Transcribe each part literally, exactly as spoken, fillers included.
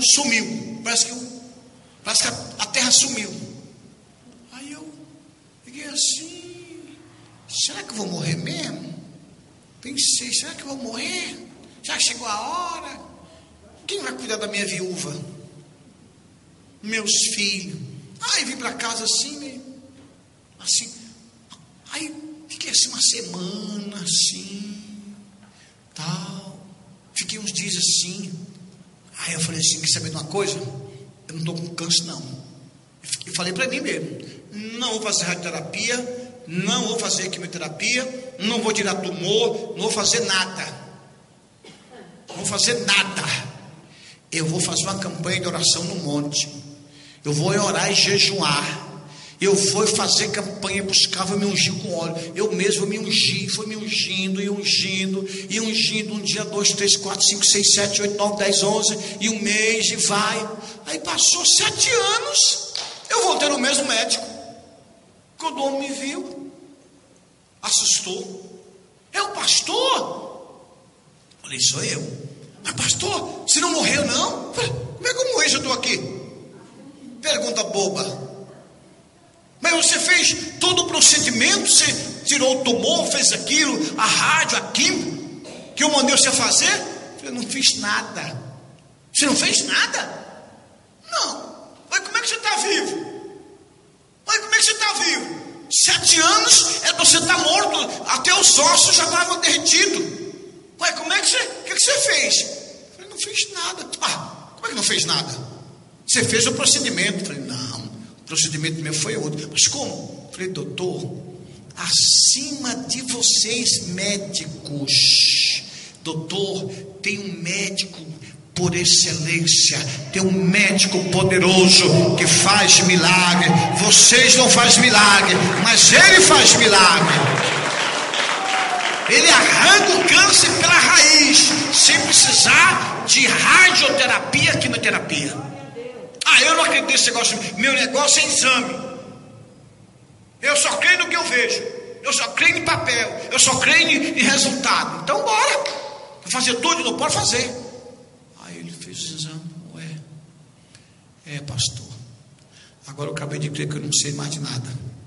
sumiu. Parece que, eu, parece que a, a terra sumiu. Aí eu fiquei assim, será que eu vou morrer mesmo? Pensei, será que eu vou morrer? Já chegou a hora? Quem vai cuidar da minha viúva? Meus filhos. Aí vim para casa assim, meio, assim. Aí fiquei assim uma semana assim, tal. Fiquei uns dias assim. Aí eu falei assim, quer saber de uma coisa? Eu não estou com câncer não. Eu falei para mim mesmo, não vou fazer radioterapia, não vou fazer quimioterapia, não vou tirar tumor, não vou fazer nada. Não vou fazer nada. Eu vou fazer uma campanha de oração no monte. Eu vou orar e jejuar. Eu vou fazer campanha, buscava me ungir com óleo. Eu mesmo me ungi, fui me ungindo e ungindo, e ungindo um dia, dois, três, quatro, cinco, seis, sete, oito, nove, dez, onze, e um mês, e vai. Aí passou sete anos, eu voltei no mesmo médico. Quando o homem me viu, assustou. É o pastor? Falei, sou eu. Mas pastor, você não morreu não? Falei, como é que eu morri se eu estou aqui? Pergunta boba. Mas você fez todo o procedimento, você tirou o tumor, fez aquilo, a rádio, a química, que eu mandei você fazer? Eu falei, não fiz nada. Você não fez nada? Não. Mas como é que você está vivo? Mas como é que você está vivo? Sete anos é para você estar morto, até os ossos já estavam derretidos. Mas como é que você, o que, que você fez? Eu falei, não fiz nada. Ah, como é que não fez nada? Você fez o procedimento. Eu falei, não, o procedimento meu foi outro. Mas como? Eu falei, doutor, acima de vocês médicos, doutor, tem um médico por excelência, tem um médico poderoso que faz milagre. Vocês não fazem milagre, mas ele faz milagre. Ele arranca o câncer pela raiz, sem precisar de radioterapia, quimioterapia. Ah, eu não acredito nesse negócio. Meu negócio é exame. Eu só creio no que eu vejo. Eu só creio em papel. Eu só creio em, em resultado. Então bora. Vou fazer tudo, não pode fazer. Aí ele fez o exame. Ué, é pastor, agora eu acabei de crer que eu não sei mais de nada.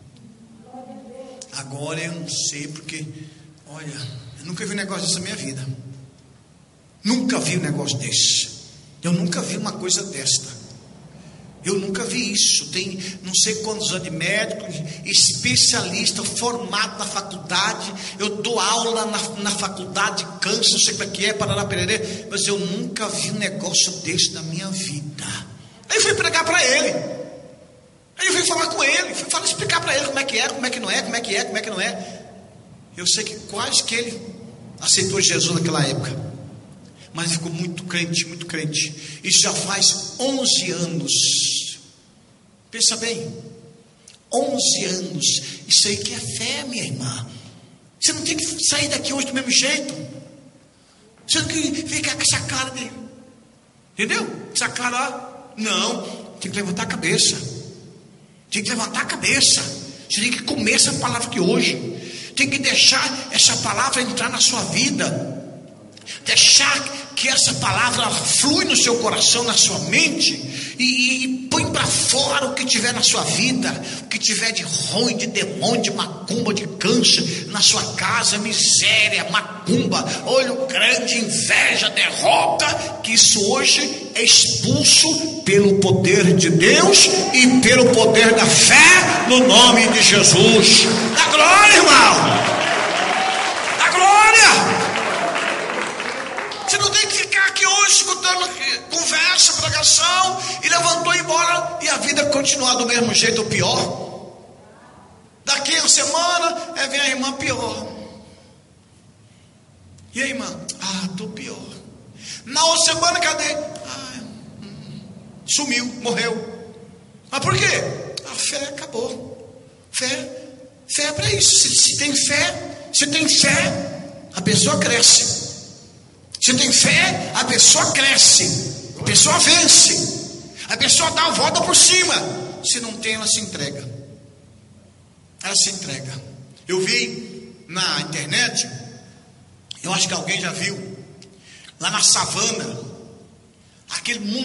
Agora eu não sei porque, olha, eu nunca vi um negócio desse na minha vida. Nunca vi um negócio desse. Eu nunca vi uma coisa desta. Eu nunca vi isso. Tem não sei quantos anos de médico, especialista, formado na faculdade. Eu dou aula na, na faculdade de câncer, não sei para que é, parará, pererê, mas eu nunca vi um negócio desse na minha vida. Aí eu fui pregar para ele. Aí eu fui falar com ele, fui falar, explicar para ele como é que é, como é que não é, como é que é, como é que não é. Eu sei que quase que ele aceitou Jesus naquela época, mas ficou muito crente, muito crente. Isso já faz onze anos. Pensa bem, onze anos. Isso aí que é fé, minha irmã. Você não tem que sair daqui hoje do mesmo jeito. Você não tem que ficar com essa cara de, entendeu? Essa cara, não. Tem que levantar a cabeça. Tem que levantar a cabeça. Você tem que comer essa palavra aqui hoje. Tem que deixar essa palavra entrar na sua vida. Deixar que essa palavra flui no seu coração, na sua mente, e, e, e põe para fora o que tiver na sua vida, o que tiver de ruim, de demônio, de macumba, de câncer na sua casa, miséria, macumba, olho grande, inveja, derrota, que isso hoje é expulso pelo poder de Deus e pelo poder da fé, no nome de Jesus. Dá glória, irmão! Dá glória! Você não tem que ficar aqui hoje escutando conversa, pregação, e levantou e embora, e a vida continuar do mesmo jeito ou pior. Daqui a uma semana, é, vem a irmã pior. E aí, irmã? Ah, estou pior. Na outra semana, cadê? Ah, hum, sumiu, morreu. Mas por quê? A fé acabou. Fé, fé é para isso. Se, se tem fé, se tem fé, a pessoa cresce. Se tem fé, a pessoa cresce, a pessoa vence, a pessoa dá a volta por cima. Se não tem, ela se entrega. Ela se entrega. Eu vi na internet, eu acho que alguém já viu, lá na savana, aquele mundo